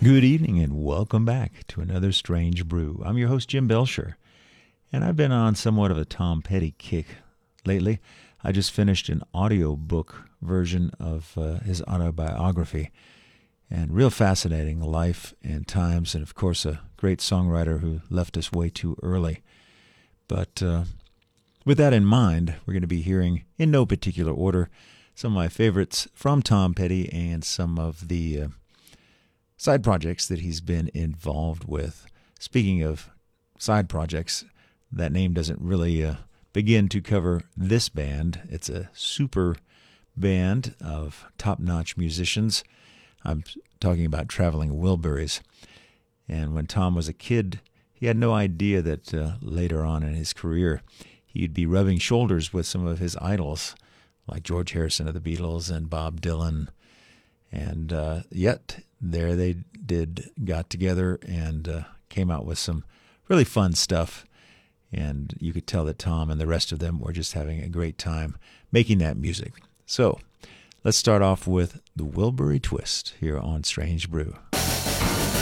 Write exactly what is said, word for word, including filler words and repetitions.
Good evening and welcome back to another Strange Brew. I'm your host, Jim Belcher, and I've been on somewhat of a Tom Petty kick lately. I just finished an audiobook version of uh, his autobiography, and real fascinating life and times, and of course a great songwriter who left us way too early. But uh, with that in mind, we're going to be hearing, in no particular order, some of my favorites from Tom Petty and some of the uh, side projects that he's been involved with. Speaking of side projects, that name doesn't really uh, begin to cover this band. It's a super band of top-notch musicians. I'm talking about Traveling Wilburys. And when Tom was a kid, he had no idea that uh, later on in his career, he'd be rubbing shoulders with some of his idols, like George Harrison of the Beatles and Bob Dylan. And uh, yet, there they did, got together and uh, came out with some really fun stuff. And you could tell that Tom and the rest of them were just having a great time making that music. So, let's start off with the Wilbury Twist here on Strange Brew.